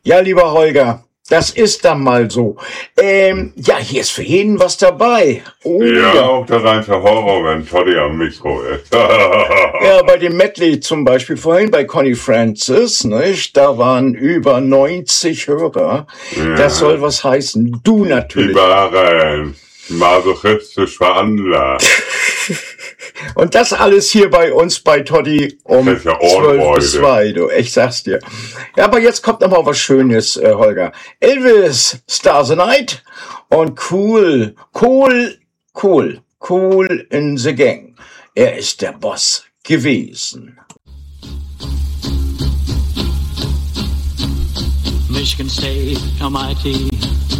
Ja, lieber Holger, das ist dann mal so. Ja, hier ist für jeden was dabei. Oh, Ja, auch der reinste Horror, wenn Toddy am Mikro ist. Ja, bei dem Medley zum Beispiel vorhin bei Connie Francis, nicht? Da waren über 90 Hörer. Ja. Das soll was heißen. Du Die natürlich. waren masochistisch veranlagt. Und das alles hier bei uns bei Toddy um Das ist ja 12 bis Ohrenfreude. 2, du. Ich sag's dir. Ja, aber jetzt kommt noch mal was Schönes, Holger. Elvis, Stars the Night und Cool in the Gang. Er ist der Boss gewesen. Michigan State, almighty.